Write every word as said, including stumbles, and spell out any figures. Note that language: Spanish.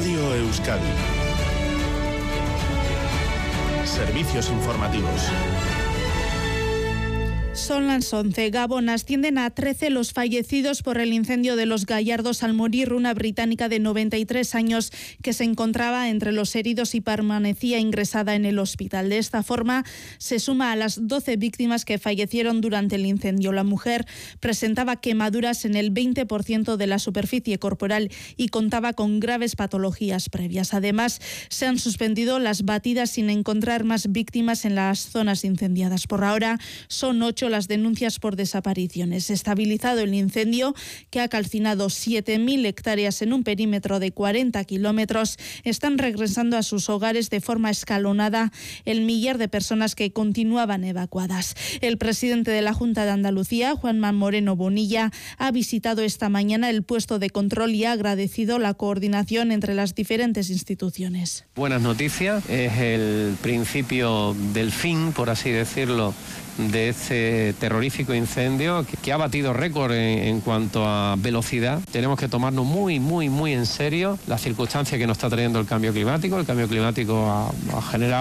Radio Euskadi. Servicios informativos. Son las once. Gabón, ascienden a trece los fallecidos por el incendio de Los Gallardos al morir una británica de noventa y tres años que se encontraba entre los heridos y permanecía ingresada en el hospital. De esta forma, se suma a las doce víctimas que fallecieron durante el incendio. La mujer presentaba quemaduras en el veinte por ciento de la superficie corporal y contaba con graves patologías previas. Además, se han suspendido las batidas sin encontrar más víctimas en las zonas incendiadas. Por ahora, son ocho las denuncias por desapariciones. Estabilizado el incendio, que ha calcinado siete mil hectáreas en un perímetro de cuarenta kilómetros, están regresando a sus hogares de forma escalonada el millar de personas que continuaban evacuadas. El presidente de la Junta de Andalucía, Juanma Moreno Bonilla, ha visitado esta mañana el puesto de control y ha agradecido la coordinación entre las diferentes instituciones. Buenas noticias, es el principio del fin, por así decirlo, de este terrorífico incendio que, que ha batido récord en, en cuanto a velocidad. Tenemos que tomarnos muy, muy, muy en serio las circunstancias que nos está trayendo el cambio climático. El cambio climático ha, ha generado